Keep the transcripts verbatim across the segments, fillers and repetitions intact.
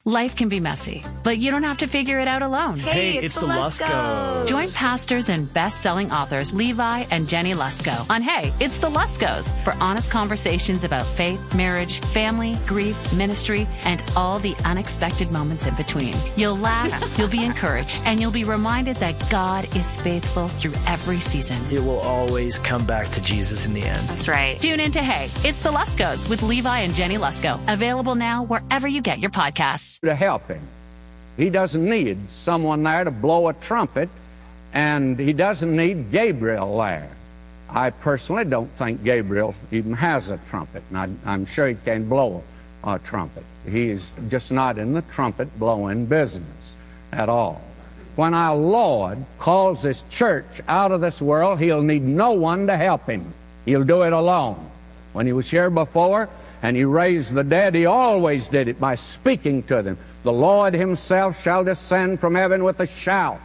Life can be messy, but you don't have to figure it out alone. Hey, Hey, it's, it's the the Luskos. Join pastors and best-selling authors Levi and Jenny Lusko on Hey, It's the Luskos for honest conversations about faith, marriage, family, grief, ministry, and all the unexpected moments in between. You'll laugh, you'll be encouraged, and you'll be reminded that God is faithful through every season. It will always come back to Jesus in the end. That's right. Tune in to Hey, It's the Luskos with Levi and Jenny Lusko. Available now wherever you get your podcasts. To help him. He doesn't need someone there to blow a trumpet, and he doesn't need Gabriel there. I personally don't think Gabriel even has a trumpet, and I, I'm sure he can't blow a trumpet. He's just not in the trumpet blowing business at all. When our Lord calls his church out of this world, he'll need no one to help him. He'll do it alone. When he was here before, and he raised the dead, he always did it by speaking to them. The Lord himself shall descend from heaven with a shout.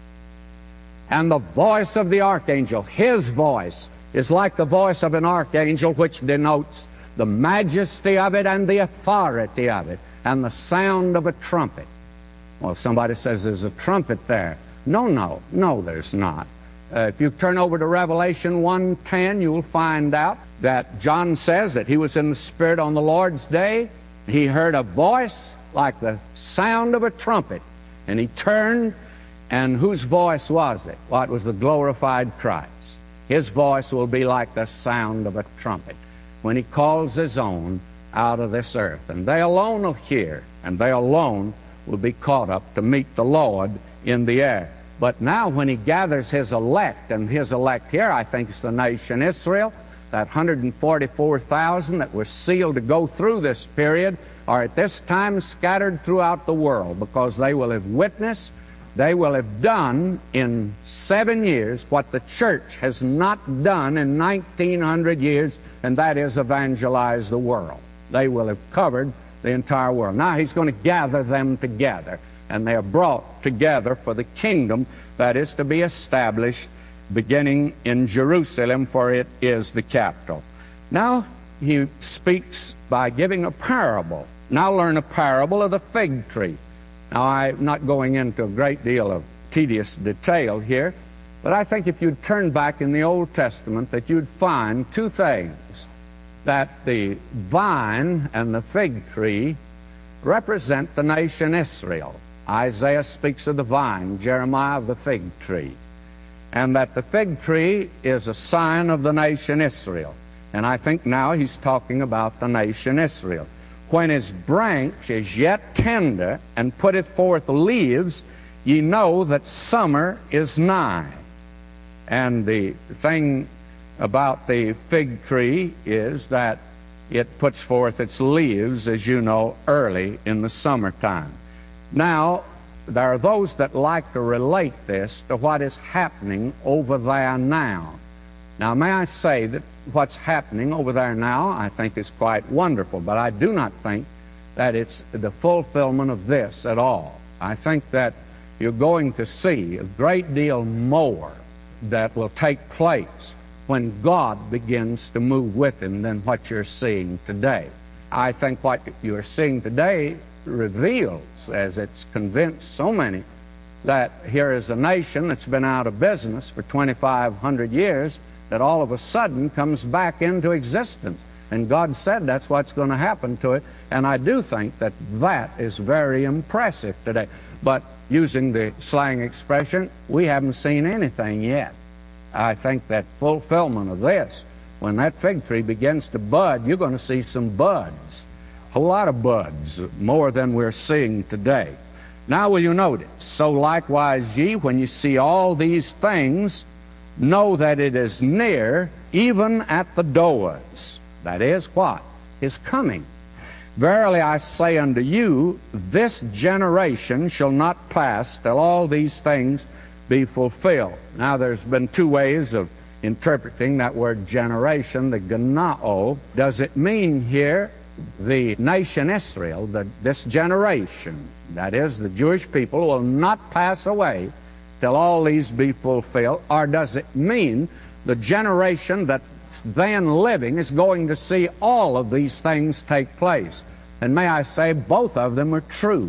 And the voice of the archangel, his voice, is like the voice of an archangel, which denotes the majesty of it and the authority of it, and the sound of a trumpet. Well, somebody says there's a trumpet there. No, no, no, there's not. Uh, if you turn over to Revelation one ten, you'll find out that John says that he was in the Spirit on the Lord's day. He heard a voice like the sound of a trumpet, and he turned, and whose voice was it? Well, it was the glorified Christ. His voice will be like the sound of a trumpet when he calls his own out of this earth. And they alone will hear, and they alone will be caught up to meet the Lord in the air. But now when he gathers his elect, and his elect here, I think it's the nation Israel, that one hundred forty-four thousand that were sealed to go through this period are at this time scattered throughout the world, because they will have witnessed, they will have done in seven years what the church has not done in nineteen hundred years, and that is evangelize the world. They will have covered the entire world. Now he's going to gather them together, and they are brought together for the kingdom that is to be established beginning in Jerusalem, for it is the capital. Now he speaks by giving a parable. Now learn a parable of the fig tree. Now I'm not going into a great deal of tedious detail here, but I think if you'd turn back in the Old Testament that you'd find two things. That the vine and the fig tree represent the nation Israel. Isaiah speaks of the vine, Jeremiah of the fig tree. And that the fig tree is a sign of the nation Israel. And I think now he's talking about the nation Israel. When his branch is yet tender and putteth forth leaves, ye know that summer is nigh. And the thing about the fig tree is that it puts forth its leaves, as you know, early in the summertime. Now, there are those that like to relate this to what is happening over there now. Now, may I say that what's happening over there now, I think is quite wonderful, but I do not think that it's the fulfillment of this at all. I think that you're going to see a great deal more that will take place when God begins to move with him than what you're seeing today. I think what you're seeing today reveals, as it's convinced so many, that here is a nation that's been out of business for twenty-five hundred years that all of a sudden comes back into existence. And God said that's what's going to happen to it. And I do think that that is very impressive today. But using the slang expression, we haven't seen anything yet. I think that fulfillment of this, when that fig tree begins to bud, you're going to see some buds. A whole lot of buds, more than we're seeing today. Now will you notice, so likewise ye, when you see all these things, know that it is near, even at the doors. That is what? His coming. Verily I say unto you, this generation shall not pass till all these things be fulfilled. Now there's been two ways of interpreting that word generation, the genao. Does it mean here the nation Israel, that this generation, that is, the Jewish people, will not pass away till all these be fulfilled? Or does it mean the generation that's then living is going to see all of these things take place? And may I say, both of them are true.